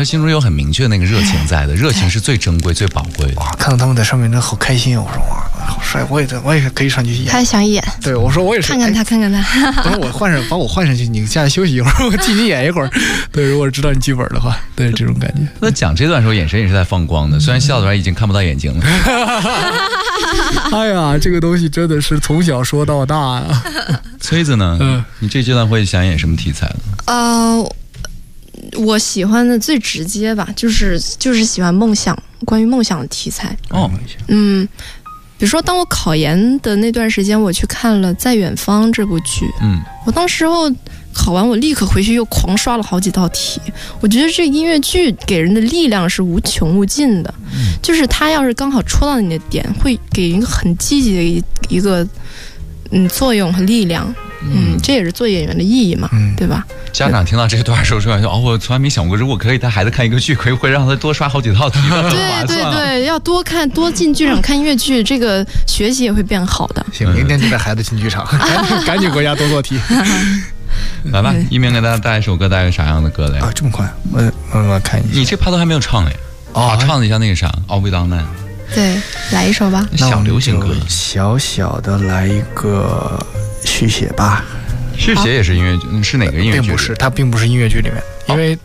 他心中有很明确的那个热情在的，热情是最珍贵、最宝贵的。 哇，看到他们在上面真的好开心，我说哇，好帅，我也可以上去演。 他想演， 对我说我也是， 看看他，看看他。 等我把我换上去，你下来休息一会儿，我替你演一会儿。对，如果知道你剧本的话，对这种感觉。 那讲这段时候眼神也是在放光的，虽然笑出来已经看不到眼睛了。 哎呀，这个东西真的是从小说到大呀。 崔子呢？你这阶段会想演什么题材呢？ 我喜欢的最直接吧，就是喜欢梦想，关于梦想的题材。比如说当我考研的那段时间，我去看了《在远方》这部剧。我当时候考完，我立刻回去又狂刷了好几道题。我觉得这音乐剧给人的力量是无穷无尽的，就是它要是刚好戳到你的点，会给一个很积极的一个作用和力量。这也是做演员的意义嘛，对吧？ 家长听到这段说出来，我从来没想过，如果可以带孩子看一个剧，会让他多刷好几套题， 对，要多进剧场看音乐剧，这个学习也会变好的。 行，明天就带孩子进剧场，赶紧回家多做题。 来吧，一鸣给大家带一首歌，带个啥样的歌嘞？ 啊，这么快？我看一下。 你这趴都还没有唱嘞。唱一下那个啥《All We Done Now》。 对，来一首吧。 小流行歌， 小小的来一个续写吧。 续写也是音乐剧，是哪个音乐剧？ 并不是，它并不是音乐剧里面，因为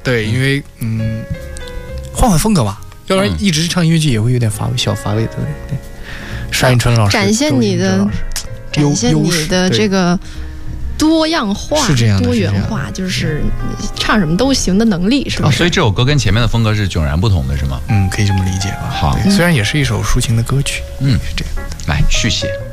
换风格吧，要不然一直唱音乐剧也会有点小乏味的。对，单依纯老师展现你的这个多样化、 是这样的多元化，就是唱什么都行的能力，是吧？ 所以这首歌跟前面的风格是迥然不同的，是吗？ 可以这么理解吧。 好， 虽然也是一首抒情的歌曲， 是这样。 来续写。